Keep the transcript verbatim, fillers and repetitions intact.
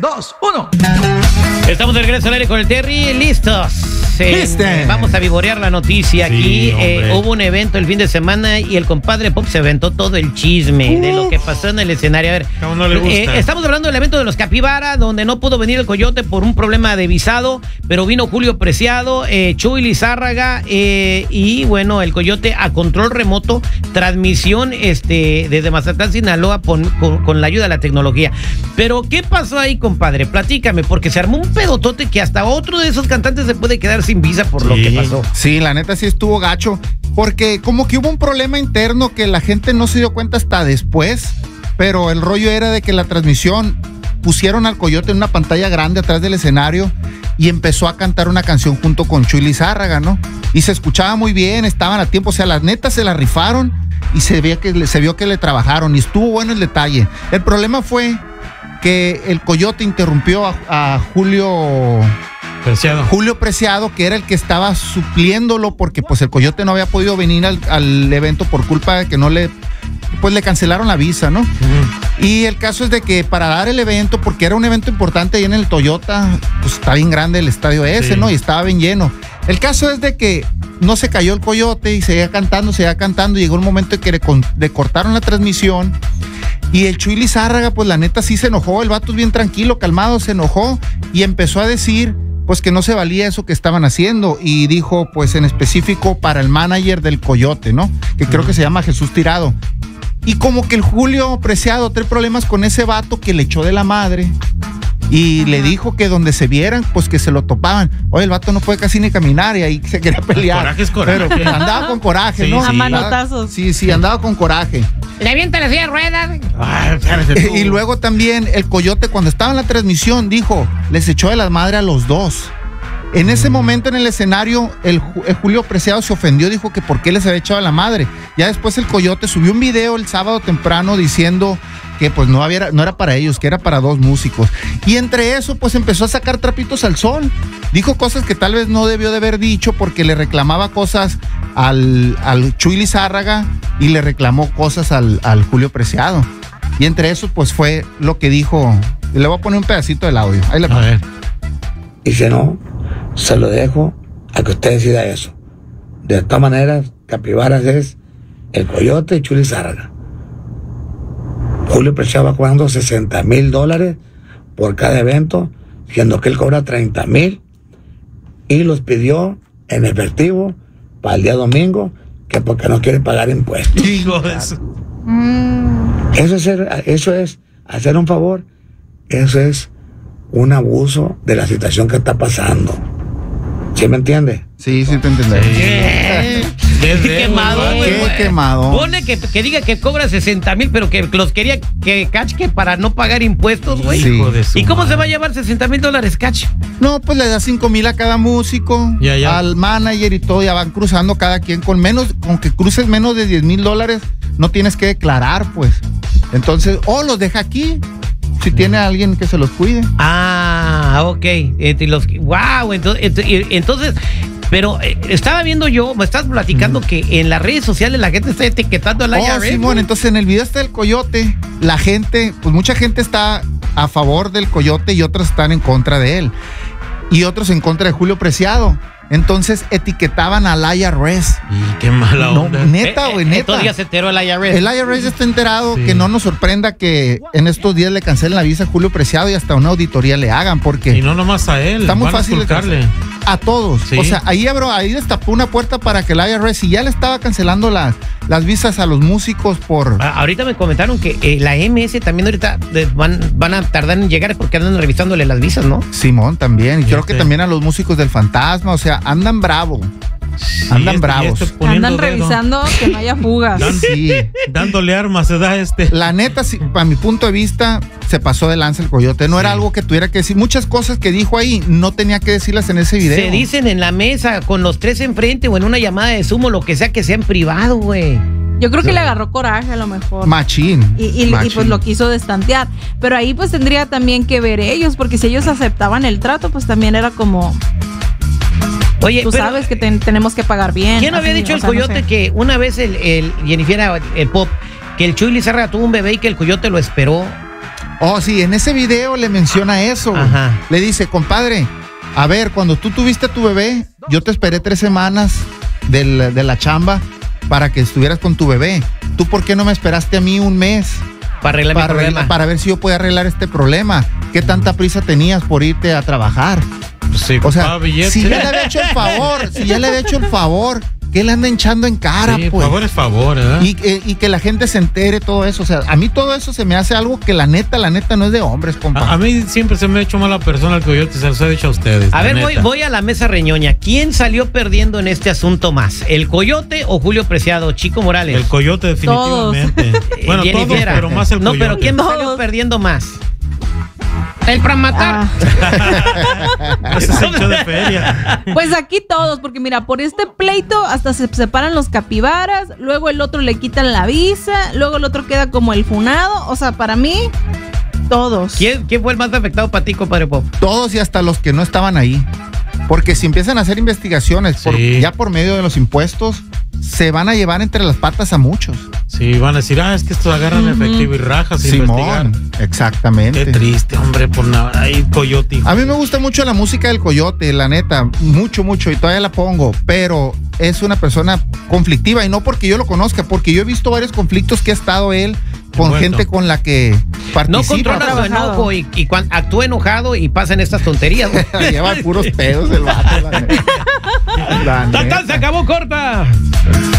dos, uno. Estamos de regreso al aire con el Terry. ¿Listos? Eh, ¡Liste! Vamos a vivorear la noticia Sí, aquí. Eh, hombre. hubo un evento el fin de semana y el compadre Pop se aventó todo el chisme Uh. de lo que pasó en el escenario. A ver, A uno le gusta. eh, estamos hablando del evento de los Capibara, donde no pudo venir el Coyote por un problema de visado, pero vino Julio Preciado, eh, Chuy Lizárraga eh, y bueno, el Coyote a control remoto, transmisión este, desde Mazatlán, Sinaloa, con, con, con la ayuda de la tecnología. Pero, ¿qué pasó ahí, compadre? Platícame, porque se armó un pedotote que hasta otro de esos cantantes se puede quedar sin visa por Sí. lo que pasó. Sí, la neta sí estuvo gacho, porque como que hubo un problema interno que la gente no se dio cuenta hasta después, pero el rollo era de que la transmisión pusieron al Coyote en una pantalla grande atrás del escenario y empezó a cantar una canción junto con Chuy Lizárraga, ¿no? Y se escuchaba muy bien, estaban a tiempo, o sea, las netas se la rifaron y se veía que se vio que le trabajaron y estuvo bueno el detalle. El problema fue que el Coyote interrumpió a, a Julio Preciado. Julio Preciado, que era el que estaba supliéndolo porque pues el Coyote no había podido venir al, al evento por culpa de que no le, pues le cancelaron la visa, ¿no? Uh-huh. Y el caso es de que para dar el evento, porque era un evento importante ahí en el Toyota, pues está bien grande el estadio ese, Sí. ¿no? Y estaba bien lleno. El caso es de que no se cayó el Coyote y seguía cantando, seguía cantando, y llegó un momento en que le, con- le cortaron la transmisión. Y el Chuy Lizárraga, pues la neta sí se enojó, el vato es bien tranquilo, calmado, se enojó y empezó a decir pues que no se valía eso que estaban haciendo, y dijo pues en específico para el manager del Coyote, ¿no? Que creo que se llama Jesús Tirado. Y como que el Julio Preciado trae problemas con ese vato que le echó de la madre y le dijo que donde se vieran, pues que se lo topaban. Oye, el vato no puede casi ni caminar y ahí se quería pelear. Coraje es coraje. Pero pues, andaba con coraje, Sí, ¿no? sí. A manotazos. Sí, sí, andaba con coraje. Le avienta la silla de ruedas. Ay, espérate tú. Y luego también el Coyote, cuando estaba en la transmisión, dijo, les echó de la madre a los dos. En ese momento en el escenario, el, Ju- el Julio Preciado se ofendió, dijo que por qué les había echado a la madre. Ya después el Coyote subió un video el sábado temprano diciendo que pues no, había, no era para ellos, que era para dos músicos. Y entre eso pues empezó a sacar trapitos al sol. Dijo cosas que tal vez no debió de haber dicho porque le reclamaba cosas al, al Chuy Lizárraga y le reclamó cosas al, al Julio Preciado. Y entre eso pues fue lo que dijo. Y le voy a poner un pedacito del audio. Ahí le A pongo. ver. Y si no, se lo dejo a que usted decida eso. De todas maneras, Capibaras es el Coyote y Chuy Lizárraga. Julio Preciado va cobrando sesenta mil dólares por cada evento, siendo que él cobra treinta mil y los pidió en efectivo para el día domingo, que porque no quiere pagar impuestos. Hijo de su- Mm. Eso es, ser- eso es hacer un favor, eso es un abuso de la situación que está pasando. ¿Sí me entiende? Sí, sí te entendí. Eh, Desde Qué quemado, luego, güey. Qué quemado. Pone que, que diga que cobra sesenta mil, pero que los quería que cache para no pagar impuestos, güey. Sí. Hijo de su ¿Y cómo se va a madre. llevar sesenta mil dólares, cache? No, pues le da cinco mil a cada músico, Ya, ya. al manager y todo, ya van cruzando cada quien con menos, con que cruces menos de diez mil dólares, no tienes que declarar, pues. Entonces, o los deja aquí, si tiene alguien que se los cuide. Ah, ok. Entre los, wow, entonces, entonces pero eh, estaba viendo yo, me estás platicando que en las redes sociales la gente está etiquetando al I Oh, R S. Simón, entonces en el video está el Coyote, la gente, pues mucha gente está a favor del Coyote y otros están en contra de él. Y otros en contra de Julio Preciado. Entonces etiquetaban al I R S. Y qué mala No, onda. neta, güey, neta. Estos días se enteró el I R S. El I R S está enterado, Sí. que no nos sorprenda que en estos días le cancelen la visa a Julio Preciado y hasta una auditoría le hagan, porque Y no nomás a él. está muy van a fácil de esculcarle. a todos. Sí. O sea, ahí, abro, ahí destapó una puerta para que el I R S, y ya le estaba cancelando las, las visas a los músicos por... Ah, ahorita me comentaron que eh, la M S también ahorita eh, van, van a tardar en llegar porque andan revisándole las visas, ¿no? Simón también, y creo Fíjate. que también a los músicos del Fantasma, o sea, andan bravo. Sí, Andan este- bravos. y este poniendo Andan dedo. revisando que no haya fugas. Dan- Sí. Dándole armas, se da este. La neta, sí, para mi punto de vista, se pasó de lanza el Coyote. No Sí. era algo que tuviera que decir. Muchas cosas que dijo ahí no tenía que decirlas en ese video. Se dicen en la mesa con los tres enfrente o en una llamada de Zoom o lo que sea que sea en privado, güey. Yo creo que le agarró coraje a lo mejor. Machín. Y, y- y machín. pues lo quiso destantear. Pero ahí pues tendría también que ver ellos, porque si ellos aceptaban el trato, pues también era como, Oye, tú pero, sabes que ten- tenemos que pagar bien. ¿quién había así, dicho o el sea, no Coyote sé. que una vez el, el Jennifer, el Pop, que el Chuy Lizárraga tuvo un bebé y que el Coyote lo esperó? Oh, sí, en ese video le menciona eso. Ajá. Le dice, compadre, a ver, cuando tú tuviste a tu bebé, yo te esperé tres semanas del, de la chamba para que estuvieras con tu bebé. ¿Tú por qué no me esperaste a mí un mes? Para arreglar mi Para, problema. arreglar- para ver si yo podía arreglar este problema. ¿Qué tanta prisa tenías por irte a trabajar? Sí, O sea, papá, billete. si ya le había hecho el favor, si ya le había hecho el favor, ¿qué le anda hinchando en cara, Sí, pues? favor es favor, ¿verdad? Y, eh, y que la gente se entere todo eso. O sea, a mí todo eso se me hace algo que la neta, la neta no es de hombres, compa. A, a mí siempre se me ha hecho mala persona el coyote, se los he dicho a ustedes. A la ver, voy, neta. voy a la mesa reñoña. ¿Quién salió perdiendo en este asunto más? ¿El Coyote o Julio Preciado? Chico Morales. El coyote definitivamente. Eh, Bueno, Jenny todos, Fiera. pero más el No, coyote. pero ¿quién Todos. salió perdiendo más? El para matar. Ah, Ese es el show de feria. pues aquí todos, porque mira, por este pleito hasta se separan los capibaras, luego el otro le quitan la visa, luego el otro queda como el funado. O sea, para mí, todos. ¿Quién, ¿Quién fue el más afectado para ti, compadre Pop? Todos y hasta los que no estaban ahí. Porque si empiezan a hacer investigaciones por- Sí. ya por medio de los impuestos, se van a llevar entre las patas a muchos. Sí, van a decir, ah, es que estos agarran efectivo y rajas sin investigar. Simón, exactamente. Qué triste, hombre, por nada. Ay, coyote. A mí me gusta mucho la música del Coyote, la neta, mucho, mucho, y todavía la pongo, pero es una persona conflictiva, y no porque yo lo conozca, porque yo he visto varios conflictos que ha estado él con Envuelto. gente con la que participa. No controla su trabajado. enojo y, y cuando actúa enojado y pasan estas tonterías. Lleva puros pedos el vato, la neta. La ¡Tan, tan! neta. ¡Se acabó corta!